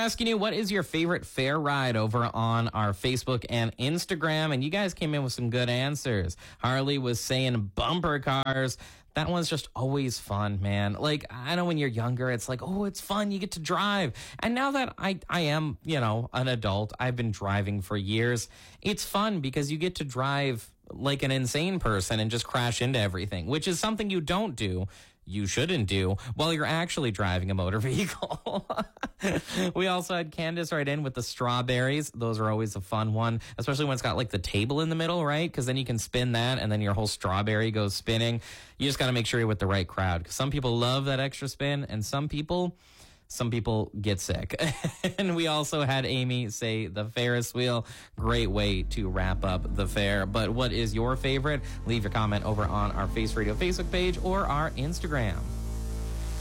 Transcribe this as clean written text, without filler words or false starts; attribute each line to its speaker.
Speaker 1: asking you, what is your favorite fair ride over on our Facebook and Instagram? And you guys came in with some good answers. Harley was saying bumper cars. That one's just always fun, man. Like, I know when you're younger, it's like, oh, it's fun. You get to drive. And now that I am, an adult, I've been driving for years. It's fun because you get to drive like an insane person and just crash into everything, which is something you don't do. You shouldn't do while you're actually driving a motor vehicle. We also had Candace right in with the strawberries. Those are always a fun one, especially when it's got like the table in the middle, right? Because then you can spin that and then your whole strawberry goes spinning. You just got to make sure you're with the right crowd, because some people love that extra spin and some people get sick. And we also had Amy say the Ferris wheel. Great way to wrap up the fair. But what is your favorite? Leave your comment over on our Face Radio Facebook page or our Instagram.